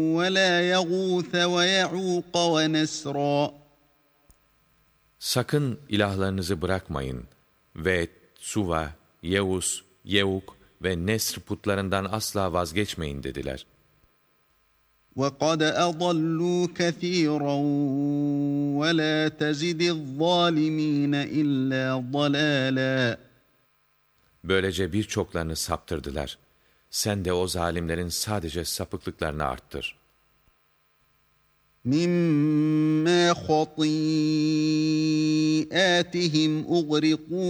وَلَا يَغُوثَ وَيَعُوقَ وَنَسْرًا. Sakın ilahlarınızı bırakmayın ve Suva, Yevus, Yevuk ve Nesr putlarından asla vazgeçmeyin dediler. وَقَدْ أَضَلُّوا كَثِيرًا وَلَا تَزِدِ الظَّالِمِينَ إِلَّا ضَلَالًا. Böylece birçoklarını saptırdılar. Sen de o zalimlerin sadece sapıklıklarını arttır. مِمَّا خَطِيئَاتِهِمْ أُغْرِقُوا